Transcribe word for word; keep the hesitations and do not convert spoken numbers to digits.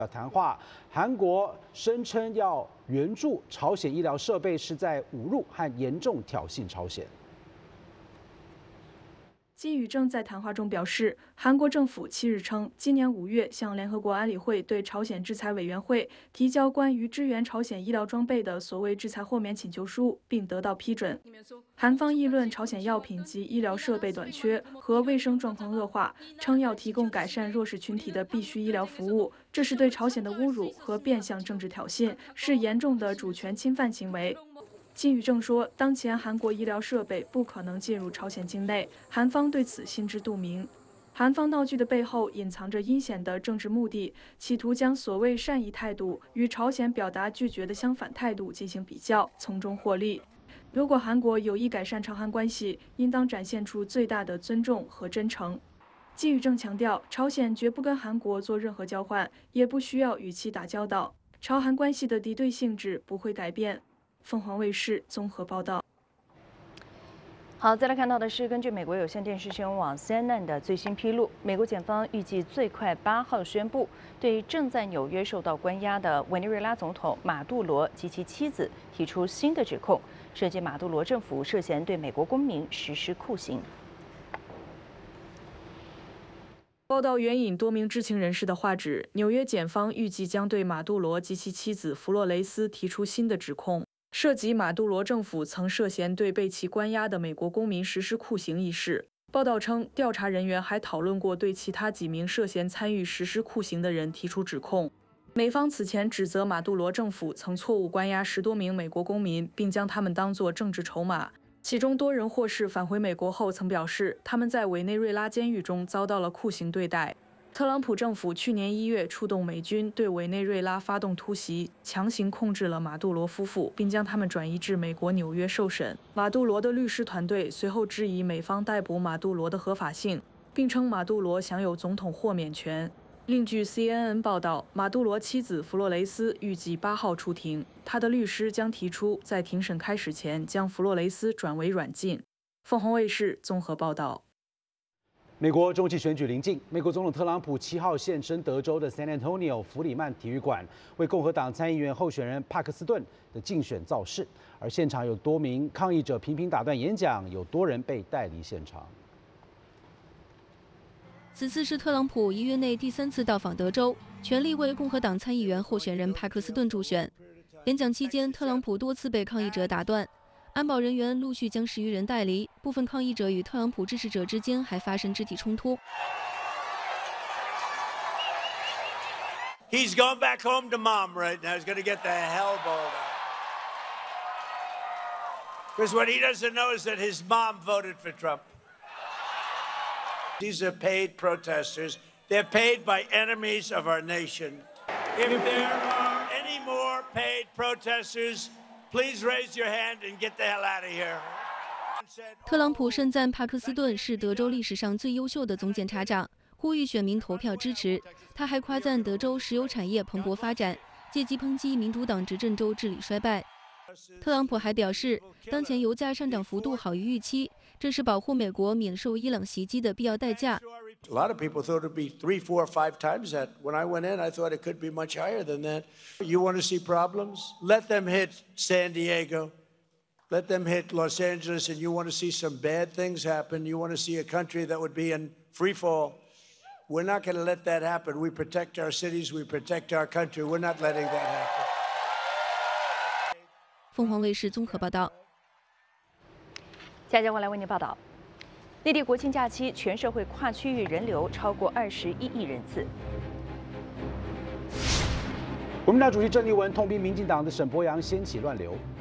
谈话，韩国声称要援助朝鲜医疗设备，是在侮辱和严重挑衅朝鲜。 金宇正在谈话中表示，韩国政府七日称，今年五月向联合国安理会对朝鲜制裁委员会提交关于支援朝鲜医疗装备的所谓制裁豁免请求书，并得到批准。韩方议论朝鲜药品及医疗设备短缺和卫生状况恶化，称要提供改善弱势群体的必需医疗服务，这是对朝鲜的侮辱和变相政治挑衅，是严重的主权侵犯行为。 金宇正说，当前韩国医疗设备不可能进入朝鲜境内，韩方对此心知肚明。韩方闹剧的背后隐藏着阴险的政治目的，企图将所谓善意态度与朝鲜表达拒绝的相反态度进行比较，从中获利。如果韩国有意改善朝韩关系，应当展现出最大的尊重和真诚。金宇正强调，朝鲜绝不跟韩国做任何交换，也不需要与其打交道，朝韩关系的敌对性质不会改变。 凤凰卫视综合报道。 好，再来看到的是，根据美国有线电视新闻网 C N N 的最新披露，美国检方预计最快八号宣布，对正在纽约受到关押的委内瑞拉总统马杜罗及其妻子提出新的指控，涉及马杜罗政府涉嫌对美国公民实施酷刑。 报道援引多名知情人士的话指，纽约检方预计将对马杜罗及其妻子弗洛雷斯提出新的指控，涉及马杜罗政府曾涉嫌对被其关押的美国公民实施酷刑一事。报道称，调查人员还讨论过对其他几名涉嫌参与实施酷刑的人提出指控。美方此前指责马杜罗政府曾错误关押十多名美国公民，并将他们当作政治筹码。 其中多人获释返回美国后，曾表示他们在委内瑞拉监狱中遭到了酷刑对待。特朗普政府去年一月出动美军对委内瑞拉发动突袭，强行控制了马杜罗夫妇，并将他们转移至美国纽约受审。马杜罗的律师团队随后质疑美方逮捕马杜罗的合法性，并称马杜罗享有总统豁免权。 另据 C N N 报道，马杜罗妻子弗洛雷斯预计八号出庭，他的律师将提出在庭审开始前将弗洛雷斯转为软禁。凤凰卫视综合报道。 美国中期选举临近，美国总统特朗普七号现身德州的 San Antonio 弗里曼体育馆，为共和党参议员候选人帕克斯顿的竞选造势，而现场有多名抗议者频频打断演讲，有多人被带离现场。 此次是特朗普一月内第三次到访德州，全力为共和党参议员候选人帕克斯顿助选。演讲期间，特朗普多次被抗议者打断，安保人员陆续将十余人带离，部分抗议者与特朗普支持者之间还发生肢体冲突。 He's going back home to mom right now. He's going to get the hell balled out. Because what he doesn't know is that his mom voted for Trump. These are paid protesters. They're paid by enemies of our nation. If there are any more paid protesters, please raise your hand and get the hell out of here. 特朗普盛赞帕克斯顿是德州历史上最优秀的总检察长，呼吁选民投票支持。他还夸赞德州石油产业蓬勃发展，借机抨击民主党执政州治理衰败。特朗普还表示，当前油价上涨幅度好于预期。 这是保护美国免受伊朗袭击的必要代价。 A lot of people thought it'd be three, four, five times that. When I went in, I thought it could be much higher than that. You want to see problems? Let them hit San Diego. Let them hit Los Angeles, and you want to see some bad things happen. You want to see a country that would be in free fall. We're not going to let that happen. We protect our cities. We protect our country. We're not letting that happen. 凤凰卫视综合报道。 下节我来为您报道，内地国庆假期全社会跨区域人流超过二十一亿人次。 国民党主席郑丽文痛批民进党的沈伯洋掀起乱流。